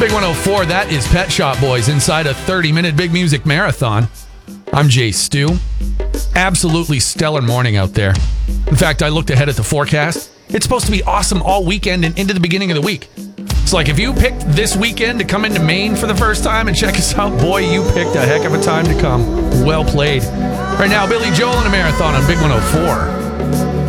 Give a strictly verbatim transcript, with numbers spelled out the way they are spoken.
Big one oh four, that is Pet Shop Boys inside a thirty-minute Big Music Marathon. I'm Jay Stu. Absolutely stellar morning out there. In fact, I looked ahead at the forecast. It's supposed to be awesome all weekend and into the beginning of the week. It's like if you picked this weekend to come into Maine for the first time and check us out, boy, you picked a heck of a time to come. Well played. Right now, Billy Joel in a marathon on Big one oh four.